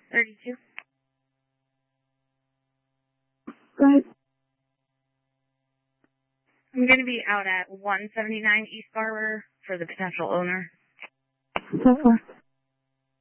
32. Go ahead. I'm going to be out at 179 East Barber for the potential owner. So far.